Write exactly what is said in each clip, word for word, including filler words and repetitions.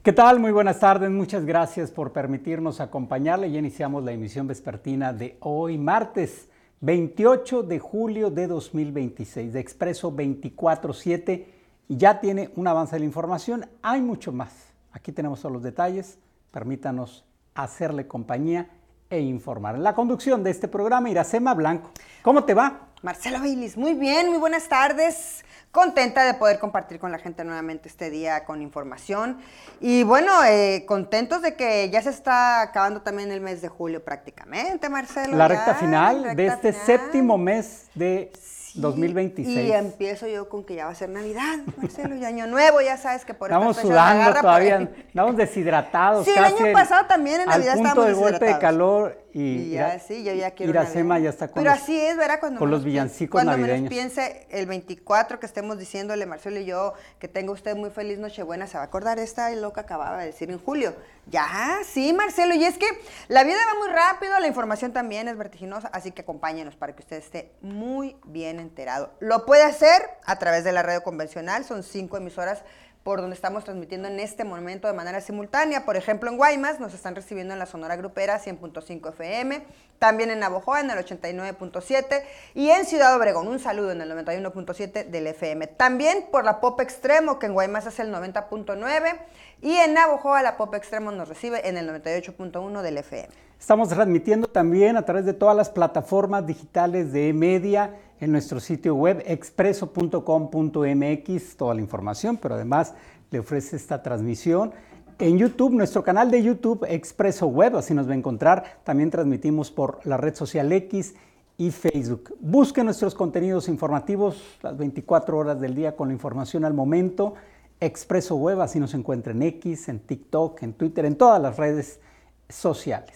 ¿Qué tal? Muy buenas tardes, muchas gracias por permitirnos acompañarle. Ya iniciamos la emisión vespertina de hoy, martes veintiocho de julio de dos mil veintiséis, de Expreso veinticuatro siete. Ya tiene un avance de la información, hay mucho más. Aquí tenemos todos los detalles, permítanos hacerle compañía e informar. En la conducción de este programa, Iracema Blanco. ¿Cómo te va? Marcela Baylis, muy bien, muy buenas tardes. Contenta de poder compartir con la gente nuevamente este día con información. Y bueno, eh, contentos de que ya se está acabando también el mes de julio prácticamente, Marcelo. La ya, recta final recta de este final. séptimo mes de Sí, dos mil veintiséis. Y empiezo yo con que ya va a ser Navidad, Marcelo, y Año Nuevo, ya sabes que por Estamos estas fechas sudando agarra todavía, por ahí. estamos deshidratados. Sí, el casi año pasado también en Navidad al punto estábamos del golpe de deshidratados. calor y, Y ya, sí, yo ya quiero Iracema Navidad. ya está con Pero los, así es, ¿verdad? Cuando con menos los piense- villancicos cuando navideños. menos piense el veinticuatro que estemos diciéndole, Marcelo y yo, que tenga usted muy feliz Nochebuena, se va a acordar esta loca acababa de decir en julio. Ya, sí, Marcelo, y es que la vida va muy rápido, la información también es vertiginosa, así que acompáñenos para que usted esté muy bien enterado. Lo puede hacer a través de la radio convencional, son cinco emisoras por donde estamos transmitiendo en este momento de manera simultánea. Por ejemplo, en Guaymas nos están recibiendo en la Sonora Grupera cien punto cinco F M, también en Navojoa en el ochenta y nueve punto siete y en Ciudad Obregón, un saludo en el noventa y uno punto siete del F M. También por la Pop Extremo, que en Guaymas es el noventa punto nueve, y en Navojoa la Pop Extremo nos recibe en el noventa y ocho punto uno del F M. Estamos transmitiendo también a través de todas las plataformas digitales de E-Media, en nuestro sitio web expreso punto com punto m x, toda la información, pero además le ofrece esta transmisión. En YouTube, nuestro canal de YouTube, Expreso Web, así nos va a encontrar. También transmitimos por la red social X y Facebook. Busque nuestros contenidos informativos las veinticuatro horas del día con la información al momento. Expreso Web, así nos encuentra en X, en TikTok, en Twitter, en todas las redes sociales.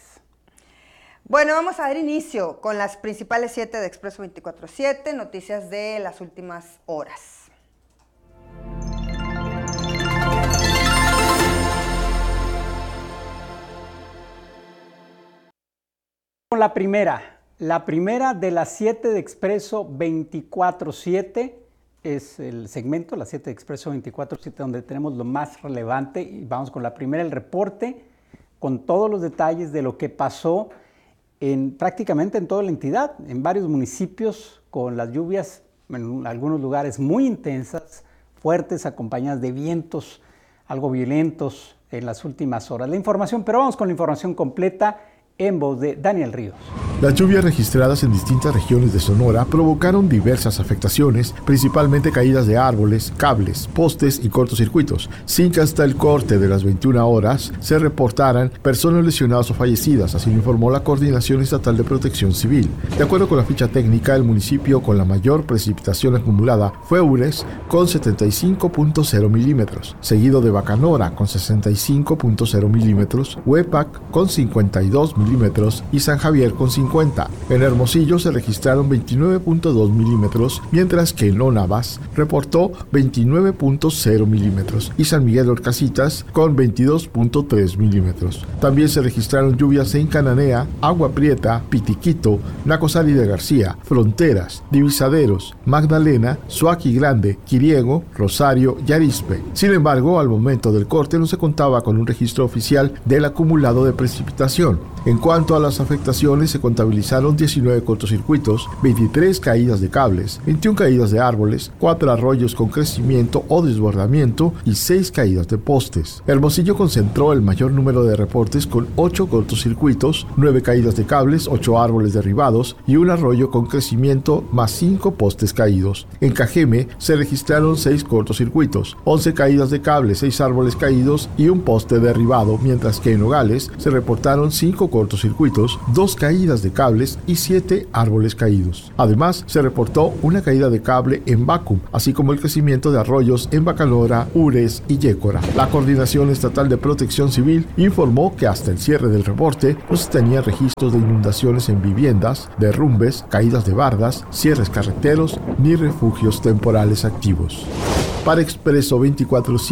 Bueno, vamos a dar inicio con las principales siete de Expreso veinticuatro siete, noticias de las últimas horas. Con la primera, la primera de las siete de Expreso veinticuatro siete es el segmento, las siete de Expreso veinticuatro siete, donde tenemos lo más relevante. Y vamos con la primera, el reporte, con todos los detalles de lo que pasó en prácticamente en toda la entidad, en varios municipios, con las lluvias en algunos lugares muy intensas, fuertes, acompañadas de vientos algo violentos en las últimas horas. La información, pero vamos con la información completa en voz de Daniel Ríos. Las lluvias registradas en distintas regiones de Sonora provocaron diversas afectaciones, principalmente caídas de árboles, cables, postes y cortocircuitos, sin que hasta el corte de las veintiuna horas se reportaran personas lesionadas o fallecidas, así lo informó la Coordinación Estatal de Protección Civil. De acuerdo con la ficha técnica, el municipio con la mayor precipitación acumulada fue Ures, con setenta y cinco punto cero milímetros, seguido de Bacanora, con sesenta y cinco punto cero milímetros, Huepac, con cincuenta y dos milímetros y San Javier, con cincuenta. En Hermosillo se registraron veintinueve punto dos milímetros, mientras que en Navas reportó veintinueve punto cero milímetros y San Miguel Orcasitas con veintidós punto tres milímetros. También se registraron lluvias en Cananea, Agua Prieta, Pitiquito, Nacosari de García, Fronteras, Divisaderos, Magdalena, Suaqui Grande, Quiriego, Rosario y Arizpe. Sin embargo, al momento del corte no se contaba con un registro oficial del acumulado de precipitación. En cuanto a las afectaciones, se contabilizaron diecinueve cortocircuitos, veintitrés caídas de cables, veintiuna caídas de árboles, cuatro arroyos con crecimiento o desbordamiento y seis caídas de postes. Hermosillo concentró el mayor número de reportes con ocho cortocircuitos, nueve caídas de cables, ocho árboles derribados y un arroyo con crecimiento más cinco postes caídos. En Cajeme se registraron seis cortocircuitos, once caídas de cables, seis árboles caídos y un poste derribado, mientras que en Nogales se reportaron cinco cortocircuitos, dos caídas de cables y siete árboles caídos. Además, se reportó una caída de cable en Bacum, así como el crecimiento de arroyos en Bacanora, Ures y Yécora. La Coordinación Estatal de Protección Civil informó que hasta el cierre del reporte no se tenían registros de inundaciones en viviendas, derrumbes, caídas de bardas, cierres carreteros ni refugios temporales activos. Para Expreso veinticuatro siete,